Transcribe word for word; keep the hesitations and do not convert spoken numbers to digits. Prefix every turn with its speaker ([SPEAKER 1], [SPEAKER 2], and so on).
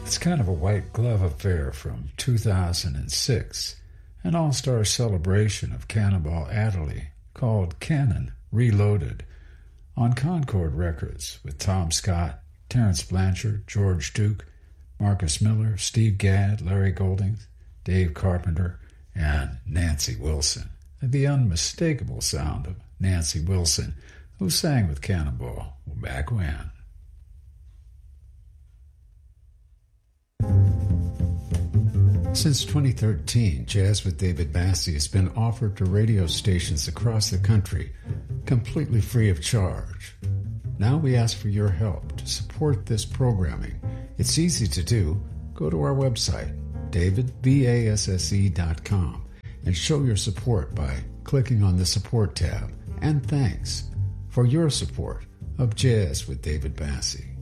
[SPEAKER 1] It's kind of a white glove affair from two thousand six, an all-star celebration of Cannonball Adderley called Cannon Reloaded on Concord Records with Tom Scott, Terrence Blanchard, George Duke, Marcus Miller, Steve Gadd, Larry Golding, Dave Carpenter, and Nancy Wilson. The unmistakable sound of Nancy Wilson, who sang with Cannonball back when. Since twenty thirteen, Jazz with David Bassie has been offered to radio stations across the country, completely free of charge. Now we ask for your help to support this programming. It's easy to do. Go to our website, david basse dot com, and show your support by clicking on the Support tab. And thanks for your support of Jazz with David Bassie.